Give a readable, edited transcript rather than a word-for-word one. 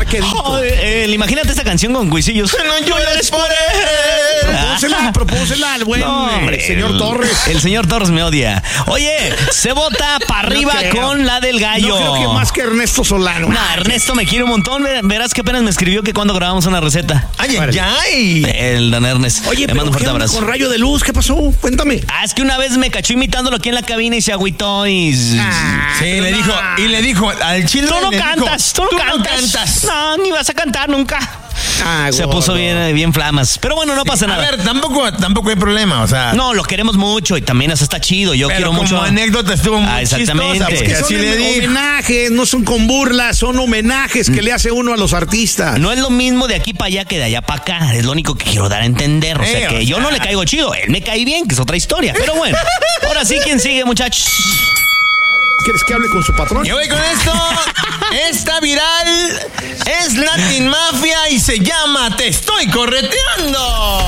vaquerito. Imagínate esta canción con Cuisillos. No llores por él. Propósela al buen señor Torres. El señor Torres me odia. Oye, se vota para arriba con la del gallo. No creo que más que Ernesto Solano. No, Ernesto me quiere un montón. Verás que apenas me escribió que cuando grabamos una receta. Ay. El don Ernest. Oye, le mando un fuerte abrazo. Con Rayo de Luz, ¿qué pasó? Cuéntame. Es que una vez me cachó imitándolo aquí en la cabina y se agüitó y... le dijo al chile. Tú no cantas. No, ni vas a cantar nunca. Se puso bien flamas. Pero bueno, no pasa nada. A ver, tampoco hay problema, o sea. No, lo queremos mucho y también eso está chido. Yo quiero como mucho. Como anécdota estuvo muy exactamente. chistosa, porque así le digo. Homenajes, no son con burlas, son homenajes que le hace uno a los artistas. No es lo mismo de aquí para allá que de allá para acá. Es lo único que quiero dar a entender. O sea, que yo no le caigo chido. Él me cae bien, que es otra historia. Pero bueno, ahora sí, ¿quién sigue, muchachos? ¿Quieres que hable con su patrón? Yo voy con esto. Esta viral es Latin Mafia y se llama Te Estoy Correteando.